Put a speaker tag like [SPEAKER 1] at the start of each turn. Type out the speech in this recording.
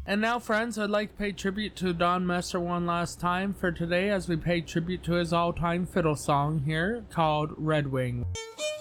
[SPEAKER 1] And now, friends, I'd like to pay tribute to Don Messer one last time for today as we pay tribute to his all-time fiddle song here called Red Wing.